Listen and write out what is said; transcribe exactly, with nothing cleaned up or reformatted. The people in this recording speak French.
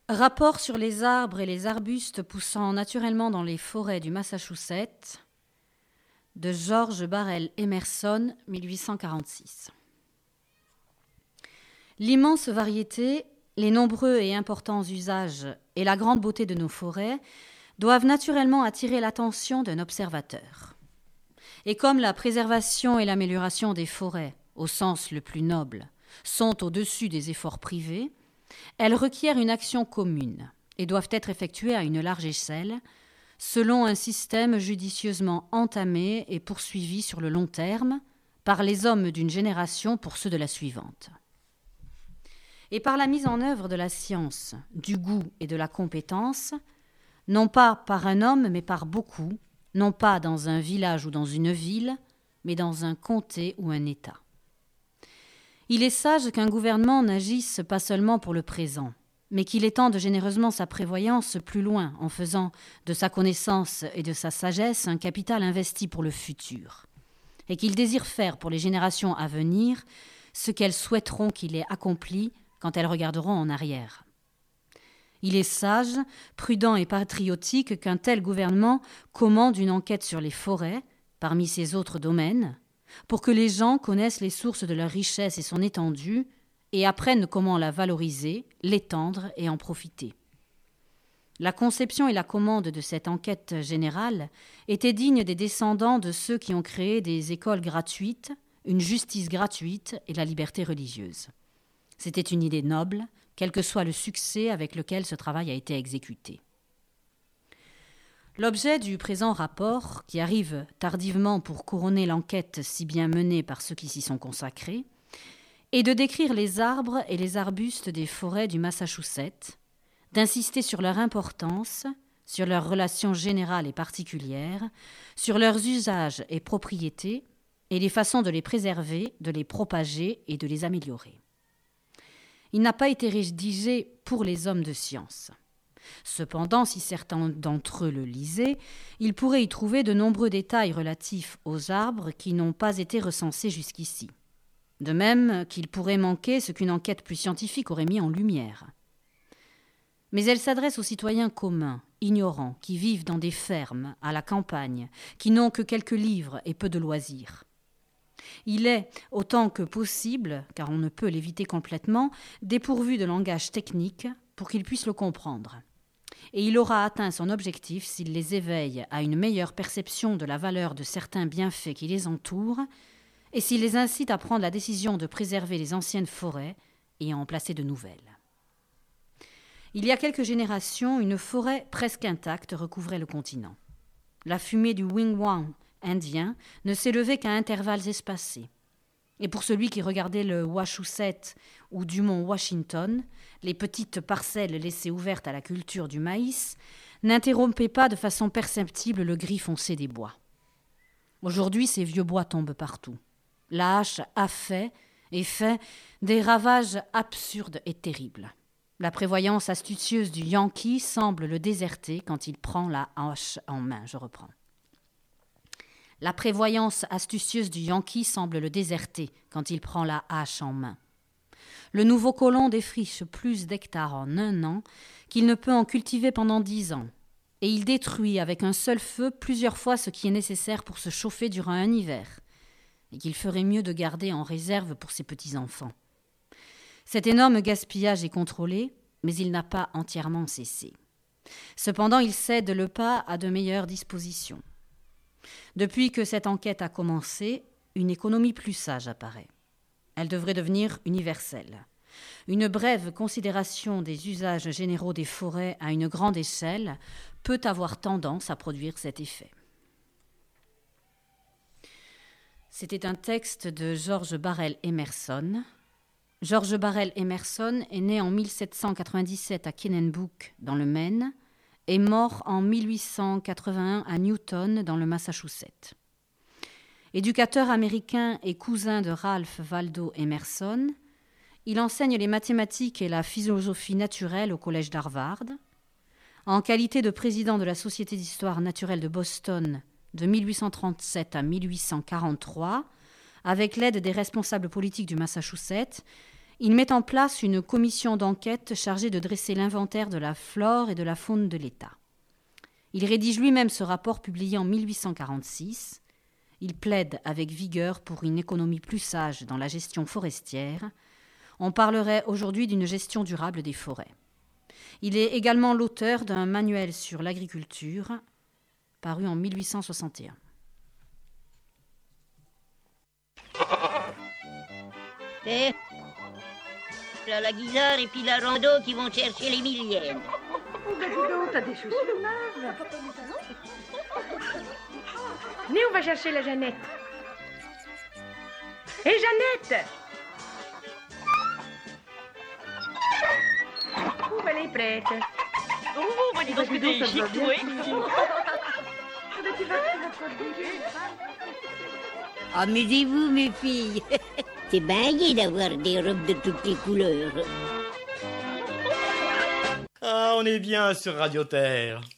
Rapport sur les arbres et les arbustes poussant naturellement dans les forêts du Massachusetts de George Barrell Emerson, mille huit cent quarante-six. L'immense variété, les nombreux et importants usages et la grande beauté de nos forêts doivent naturellement attirer l'attention d'un observateur. Et comme la préservation et l'amélioration des forêts, au sens le plus noble, sont au-dessus des efforts privés, elles requièrent une action commune et doivent être effectuées à une large échelle, selon un système judicieusement entamé et poursuivi sur le long terme par les hommes d'une génération pour ceux de la suivante. Et par la mise en œuvre de la science, du goût et de la compétence, non pas par un homme mais par beaucoup, non pas dans un village ou dans une ville, mais dans un comté ou un État. Il est sage qu'un gouvernement n'agisse pas seulement pour le présent, mais qu'il étende généreusement sa prévoyance plus loin en faisant de sa connaissance et de sa sagesse un capital investi pour le futur, et qu'il désire faire pour les générations à venir ce qu'elles souhaiteront qu'il ait accompli quand elles regarderont en arrière. Il est sage, prudent et patriotique qu'un tel gouvernement commande une enquête sur les forêts, parmi ses autres domaines, pour que les gens connaissent les sources de leur richesse et son étendue et apprennent comment la valoriser, l'étendre et en profiter. La conception et la commande de cette enquête générale étaient dignes des descendants de ceux qui ont créé des écoles gratuites, une justice gratuite et la liberté religieuse. C'était une idée noble, quel que soit le succès avec lequel ce travail a été exécuté. L'objet du présent rapport, qui arrive tardivement pour couronner l'enquête si bien menée par ceux qui s'y sont consacrés, est de décrire les arbres et les arbustes des forêts du Massachusetts, d'insister sur leur importance, sur leurs relations générales et particulières, sur leurs usages et propriétés, et les façons de les préserver, de les propager et de les améliorer. Il n'a pas été rédigé pour les hommes de science. Cependant, si certains d'entre eux le lisaient, ils pourraient y trouver de nombreux détails relatifs aux arbres qui n'ont pas été recensés jusqu'ici. De même qu'il pourrait manquer ce qu'une enquête plus scientifique aurait mis en lumière. Mais elle s'adresse aux citoyens communs, ignorants, qui vivent dans des fermes, à la campagne, qui n'ont que quelques livres et peu de loisirs. Il est, autant que possible, car on ne peut l'éviter complètement, dépourvu de langage technique pour qu'ils puissent le comprendre. Et il aura atteint son objectif s'il les éveille à une meilleure perception de la valeur de certains bienfaits qui les entourent et s'il les incite à prendre la décision de préserver les anciennes forêts et à en placer de nouvelles. Il y a quelques générations, une forêt presque intacte recouvrait le continent. La fumée du wigwam indien ne s'élevait qu'à intervalles espacés. Et pour celui qui regardait le Wachusett ou du mont Washington, les petites parcelles laissées ouvertes à la culture du maïs n'interrompaient pas de façon perceptible le gris foncé des bois. Aujourd'hui, ces vieux bois tombent partout. La hache a fait et fait des ravages absurdes et terribles. La prévoyance astucieuse du Yankee semble le déserter quand il prend la hache en main. Je reprends. La prévoyance astucieuse du Yankee semble le déserter quand il prend la hache en main. Le nouveau colon défriche plus d'hectares en un an qu'il ne peut en cultiver pendant dix ans, et il détruit avec un seul feu plusieurs fois ce qui est nécessaire pour se chauffer durant un hiver, et qu'il ferait mieux de garder en réserve pour ses petits-enfants. Cet énorme gaspillage est contrôlé, mais il n'a pas entièrement cessé. Cependant, il cède le pas à de meilleures dispositions. Depuis que cette enquête a commencé, une économie plus sage apparaît. Elle devrait devenir universelle. Une brève considération des usages généraux des forêts à une grande échelle peut avoir tendance à produire cet effet. C'était un texte de George Barrell Emerson. George Barrell Emerson est né en mille sept cent quatre-vingt-dix-sept à Kennebec, dans le Maine, et mort en mille huit cent quatre-vingt-un à Newton, dans le Massachusetts. Éducateur américain et cousin de Ralph Waldo Emerson, il enseigne les mathématiques et la philosophie naturelle au collège d'Harvard. En qualité de président de la Société d'histoire naturelle de Boston de mille huit cent trente-sept à mille huit cent quarante-trois, avec l'aide des responsables politiques du Massachusetts, Il met en place une commission d'enquête chargée de dresser l'inventaire de la flore et de la faune de l'État. Il rédige lui-même ce rapport publié en mille huit cent quarante-six. Il plaide avec vigueur pour une économie plus sage dans la gestion forestière. On parlerait aujourd'hui d'une gestion durable des forêts. Il est également l'auteur d'un manuel sur l'agriculture, paru en mille huit cent soixante et un. Eh, là, la Guisard et puis la Rando qui vont chercher les millièmes. Oh, ben dis donc, t'as des chaussures neuves. Venez, on va chercher la Jeannette. Hé, hey, Jeannette! Oh, ben, elle est prête. Oh, bah dis donc que t'es chic, toi. Amusez-vous, mes filles. C'est baillé d'avoir des robes de toutes les couleurs. Ah, on est bien sur Radio Terre.